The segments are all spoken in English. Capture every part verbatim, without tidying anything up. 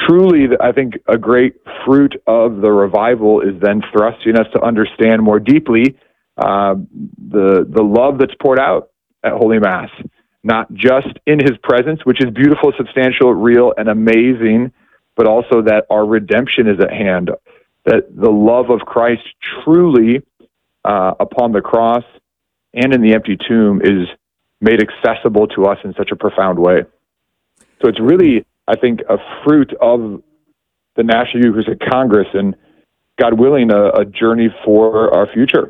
truly, I think, a great fruit of the revival is then thrusting us to understand more deeply uh, the the love that's poured out at Holy Mass, not just in his presence, which is beautiful, substantial, real, and amazing, but also that our redemption is at hand, that the love of Christ truly uh, upon the cross and in the empty tomb is made accessible to us in such a profound way. So it's really, I think, a fruit of the National Eucharistic Congress and, God willing, a, a journey for our future.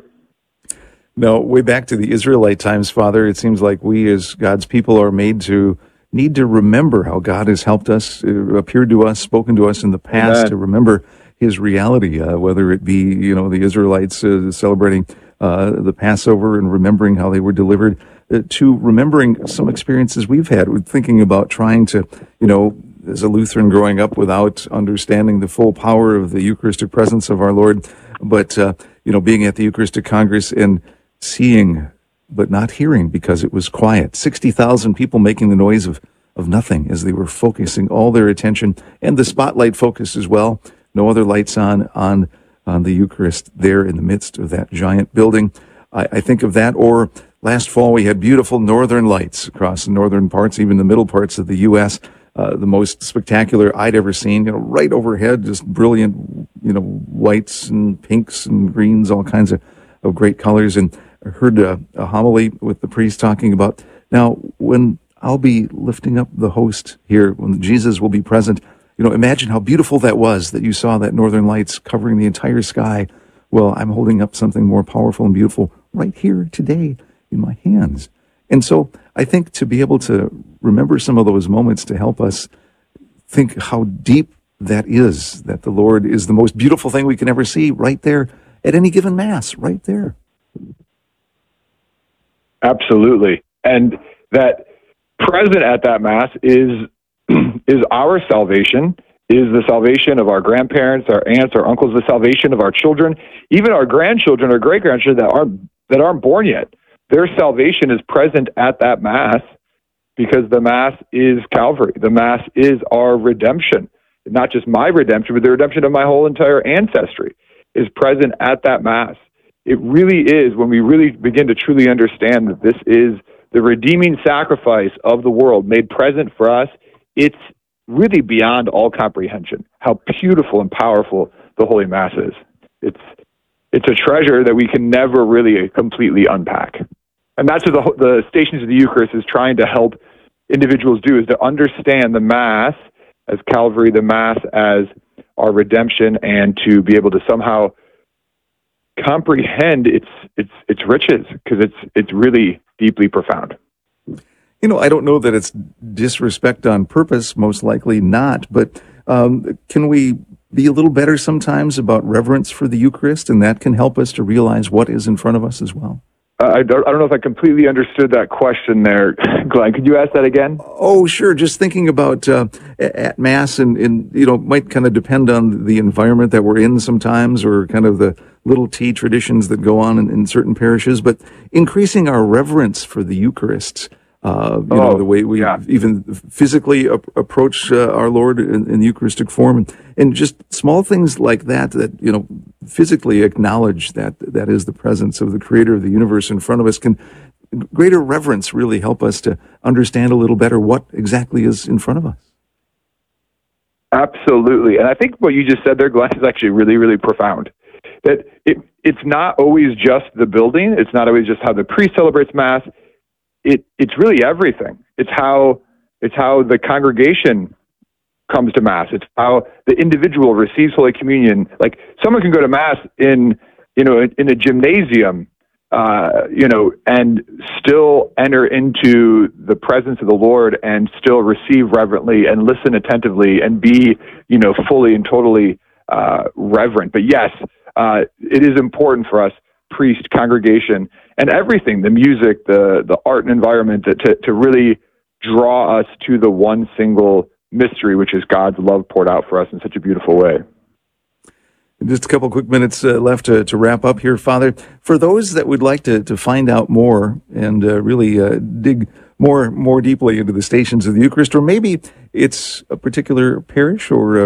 Now, way back to the Israelite times, Father, it seems like we as God's people are made to need to remember how God has helped us, uh, appeared to us, spoken to us in the past, Amen. To remember his reality, uh, whether it be, you know, the Israelites uh, celebrating uh, the Passover and remembering how they were delivered, uh, to remembering some experiences we've had with thinking about trying to, you know, as a Lutheran growing up without understanding the full power of the Eucharistic presence of our Lord, but, uh, you know, being at the Eucharistic Congress and seeing but not hearing because it was quiet. sixty thousand people making the noise of, of nothing as they were focusing all their attention, and the spotlight focus as well. No other lights on on, on the Eucharist there in the midst of that giant building. I, I think of that, or last fall we had beautiful northern lights across the northern parts, even the middle parts of the U S, uh, the most spectacular I'd ever seen, you know, right overhead, just brilliant, you know, whites and pinks and greens, all kinds of, of great colors. And I heard a, a homily with the priest talking about, now, when I'll be lifting up the host here, when Jesus will be present, you know, imagine how beautiful that was, that you saw that northern lights covering the entire sky. Well, I'm holding up something more powerful and beautiful right here today in my hands. And so I think to be able to remember some of those moments to help us think how deep that is, that the Lord is the most beautiful thing we can ever see right there at any given Mass, right there. Absolutely. And that present at that Mass is is our salvation, is the salvation of our grandparents, our aunts, our uncles, the salvation of our children, even our grandchildren or great-grandchildren that aren't, that aren't born yet. Their salvation is present at that Mass because the Mass is Calvary. The Mass is our redemption. Not just my redemption, but the redemption of my whole entire ancestry is present at that Mass. It really is, when we really begin to truly understand that this is the redeeming sacrifice of the world made present for us, it's really beyond all comprehension how beautiful and powerful the Holy Mass is. It's it's a treasure that we can never really completely unpack. And that's what the, the Stations of the Eucharist is trying to help individuals do, is to understand the Mass as Calvary, the Mass as our redemption, and to be able to somehow comprehend its its its riches, because it's it's really deeply profound. You know, I don't know that it's disrespect on purpose, most likely not, but um, can we be a little better sometimes about reverence for the Eucharist, and that can help us to realize what is in front of us as well? Uh, I, don't, I don't know if I completely understood that question there, Glenn. Could you ask that again? Oh, sure. Just thinking about uh, at Mass, and, and, you know, it might kind of depend on the environment that we're in sometimes, or kind of the little T traditions that go on in, in certain parishes, but increasing our reverence for the Eucharist, uh, you oh, know, the way we yeah. even physically ap- approach uh, our Lord in, in Eucharistic form, and, and just small things like that, that, you know, physically acknowledge that that is the presence of the Creator of the universe in front of us, can greater reverence really help us to understand a little better what exactly is in front of us. Absolutely. And I think what you just said there, Glenn, is actually really, really profound. That it, it's not always just the building. It's not always just how the priest celebrates Mass. It, it's really everything. It's how, it's how the congregation comes to Mass. It's how the individual receives Holy Communion. Like, someone can go to Mass in, you know, in a gymnasium, uh, you know, and still enter into the presence of the Lord and still receive reverently and listen attentively and be, you know, fully and totally uh, reverent. But yes, uh, it is important for us, priest, congregation, and everything, the music, the, the art and environment, to, to, to really draw us to the one single mystery, which is God's love poured out for us in such a beautiful way. Just a couple quick minutes uh, left to, to wrap up here, Father. For those that would like to, to find out more and uh, really uh, dig more more deeply into the Stations of the Eucharist, or maybe it's a particular parish or